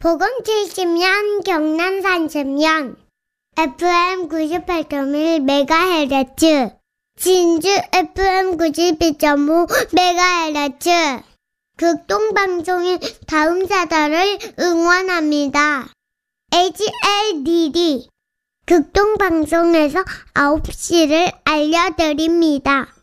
복음 70년, 경남 30년, FM 98.1MHz, 진주 FM 92.5MHz, 극동방송인 다음 사달을 응원합니다. HLDD, 극동방송에서 9시를 알려드립니다.